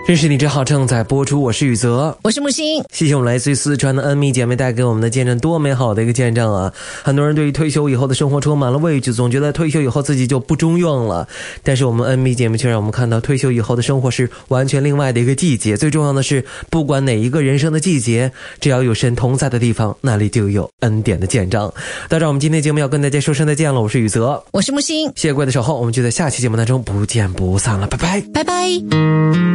认识你真好正在播出，我是宇泽， 我是木星。 谢谢我们来自于四川的恩蜜姐妹带给我们的见证，多美好的一个见证啊！很多人对于退休以后的生活充满了畏惧，总觉得退休以后自己就不中用了。但是我们恩蜜姐妹却让我们看到，退休以后的生活是完全另外的一个季节。最重要的是，不管哪一个人生的季节，只要有神同在的地方，那里就有恩典的见证。到这我们今天的节目要跟大家说声再见了，我是宇泽， 我是木星。 谢谢各位的守候，我们就在下期节目当中不见不散了，拜拜， 拜拜。